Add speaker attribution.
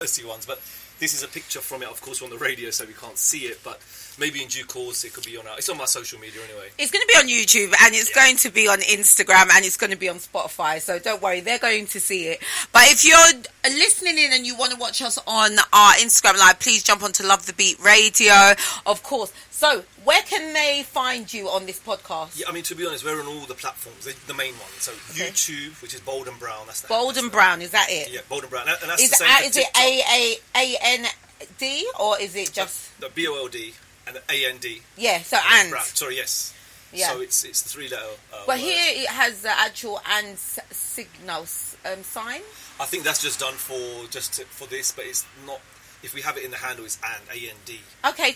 Speaker 1: thirsty ones, but this is a picture from it. Of course, we're on the radio, so we can't see it, but maybe in due course it could be on it's on my social media anyway.
Speaker 2: It's going to be on YouTube, and it's going to be on Instagram, and it's going to be on Spotify, so don't worry, they're going to see it. But if you're listening in and you want to watch us on our Instagram Live, please jump onto Love the Beat Radio, of course. So where can they find you on this podcast?
Speaker 1: Yeah, I mean, to be honest, we're on all the platforms, the main ones. So YouTube, which is Bold and Brown. That's
Speaker 2: Bold and Brown, is that it?
Speaker 1: Yeah, Bold and Brown. And that's
Speaker 2: is
Speaker 1: the same
Speaker 2: is it AAND, or is it just...
Speaker 1: The BOLD and the AND.
Speaker 2: Yeah, so
Speaker 1: and. Brown. Sorry, yes. Yeah. So it's the 3-letter
Speaker 2: But
Speaker 1: word.
Speaker 2: here it has the actual and signal sign.
Speaker 1: I think that's just done for this, but it's not... If we have it in the handle, it's AND.
Speaker 2: Okay,